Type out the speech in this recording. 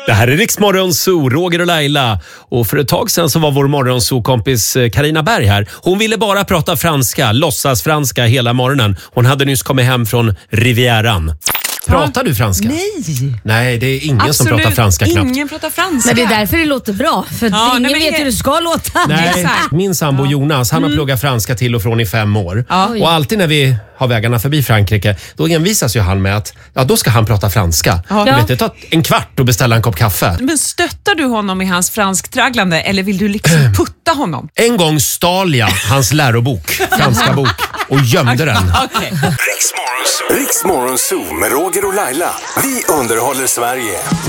Det här är Rix Morgonzoo, Roger och Laila. Och för ett tag sedan så var vår morgonzoo-kompis Carina Berg här. Hon ville bara prata franska, låtsas franska hela morgonen. Hon hade nyss kommit hem från Rivieran. Pratar du franska? Nej, det är ingen som pratar franska knappt. Ingen pratar franska. Men det är därför det låter bra. För ingen vet hur det ska låta. Nej, min sambo Jonas, han har pluggat franska till och från i 5 år. Och alltid när vi har vägarna förbi Frankrike, då envisas ju han med att då ska han prata franska. Det tar en kvart att beställa en kopp kaffe. Men stöttar du honom i hans fransktragglande eller vill du liksom putta honom? En gång stal jag hans lärobok, franska bok, och gömde den. Rix Morgonzoo med Roger och Laila. Vi underhåller Sverige.